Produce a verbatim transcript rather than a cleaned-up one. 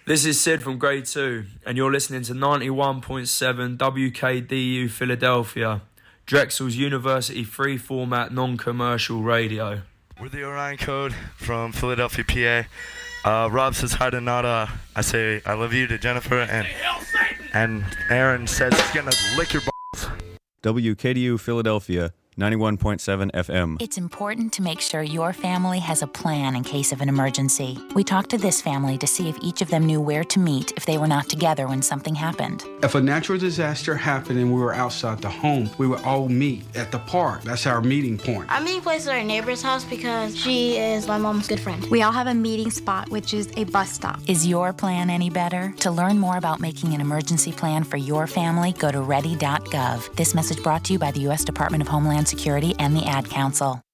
This is Sid from grade two, and you're listening to ninety-one point seven W K D U Philadelphia, Drexel's University free format non-commercial radio. We're the Orion Code from Philadelphia, P A. Uh, Rob says hi to Nada. I say I love you to Jennifer, and and Aaron says he's gonna lick your balls. W K D U Philadelphia, ninety-one point seven F M. It's important to make sure your family has a plan in case of an emergency. We talked to this family to see if each of them knew where to meet if they were not together when something happened. If a natural disaster happened and we were outside the home, we would all meet at the park. That's our meeting point. Our meeting place is our neighbor's house because she is my mom's good friend. We all have a meeting spot, which is a bus stop. Is your plan any better? To learn more about making an emergency plan for your family, go to ready dot gov. This message brought to you by the U S Department of Homeland Security and the Ad Council.